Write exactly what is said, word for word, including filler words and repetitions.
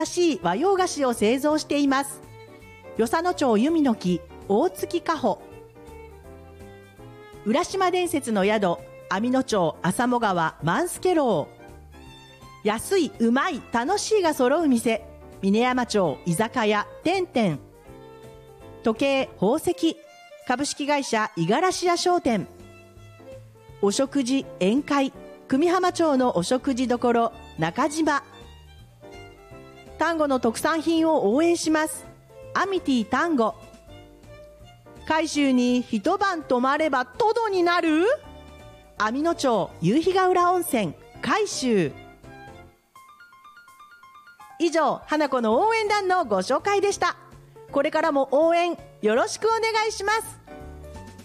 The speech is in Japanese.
しい和洋菓子を製造しています。与謝野町弓の木大月かほ、浦島伝説の宿網野町浅茂川万助楼、安い、うまい、楽しいが揃う店峰山町居酒屋てんてん、時計宝石株式会社五十嵐屋商店、お食事宴会久美浜町のお食事処中島、丹後の特産品を応援しますアミティ丹後、海州に一晩泊まればトドになる網野町夕日ヶ浦温泉海州。以上、花子の応援団のご紹介でした。これからも応援よろしくお願いします。